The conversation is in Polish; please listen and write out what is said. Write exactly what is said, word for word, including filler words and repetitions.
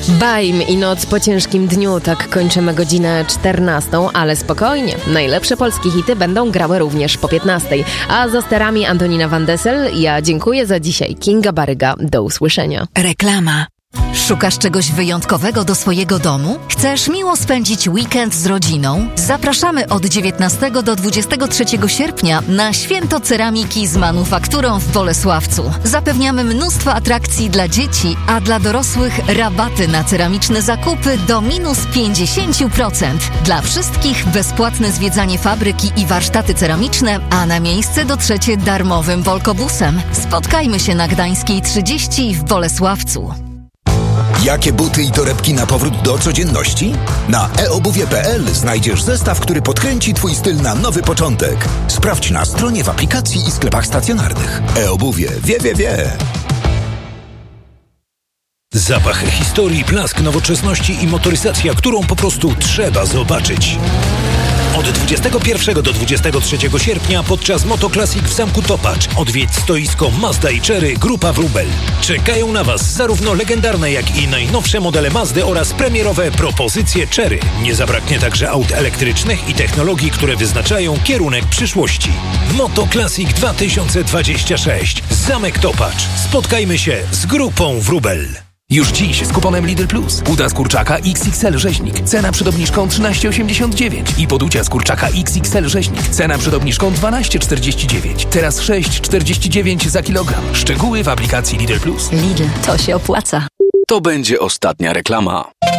Bajm i Noc po ciężkim dniu, tak kończymy godzinę czternastą, ale spokojnie. Najlepsze polskie hity będą grały również po piętnastej. A za sterami Antonina Van Dessel, ja dziękuję za dzisiaj. Kinga Baryga, do usłyszenia. Reklama. Szukasz czegoś wyjątkowego do swojego domu? Chcesz miło spędzić weekend z rodziną? Zapraszamy od dziewiętnastego do dwudziestego trzeciego sierpnia na Święto Ceramiki z Manufakturą w Bolesławcu. Zapewniamy mnóstwo atrakcji dla dzieci, a dla dorosłych rabaty na ceramiczne zakupy do minus pięćdziesiąt procent. Dla wszystkich bezpłatne zwiedzanie fabryki i warsztaty ceramiczne, a na miejsce dotrzecie darmowym Volkobusem. Spotkajmy się na Gdańskiej trzydzieści w Bolesławcu. Jakie buty i torebki na powrót do codzienności? Na e obuwie kropka pe el znajdziesz zestaw, który podkręci Twój styl na nowy początek. Sprawdź na stronie, w aplikacji i sklepach stacjonarnych. E-obuwie wie, wie, wie. Zapach historii, blask nowoczesności i motoryzacja, którą po prostu trzeba zobaczyć. Od dwudziestego pierwszego do dwudziestego trzeciego sierpnia podczas Moto Classic w Zamku Topacz odwiedź stoisko Mazda i Chery Grupa Wrubel. Czekają na Was zarówno legendarne, jak i najnowsze modele Mazdy oraz premierowe propozycje Chery. Nie zabraknie także aut elektrycznych i technologii, które wyznaczają kierunek przyszłości. Moto Classic dwa tysiące dwadzieścia sześć. Zamek Topacz. Spotkajmy się z Grupą Wrubel. Już dziś z kuponem Lidl Plus. Uda z kurczaka X X L rzeźnik. Cena przed obniżką trzynaście osiemdziesiąt dziewięć. I poducia z kurczaka X X L rzeźnik. Cena przed obniżką dwanaście czterdzieści dziewięć. Teraz sześć czterdzieści dziewięć za kilogram. Szczegóły w aplikacji Lidl Plus. Lidl, to się opłaca. To będzie ostatnia reklama.